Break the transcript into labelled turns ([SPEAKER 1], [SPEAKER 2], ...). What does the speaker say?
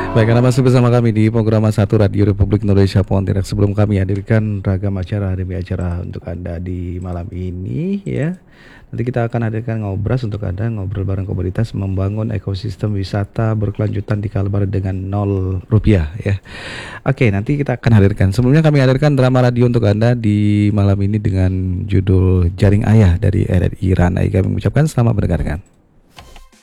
[SPEAKER 1] Baik, Anda masih bersama kami di program Satu Radio Republik Indonesia Pontianak. Sebelum kami hadirkan ragam acara demi acara untuk Anda di malam ini ya. Nanti kita akan hadirkan ngobras untuk Anda, ngobrol bareng komunitas membangun ekosistem wisata berkelanjutan di Kalbar dengan 0 rupiah ya. Oke, nanti kita akan hadirkan. Sebelumnya kami hadirkan drama radio untuk Anda di malam ini dengan judul Jaring Ayah dari RRI Ranai. Kami mengucapkan selamat mendengarkan.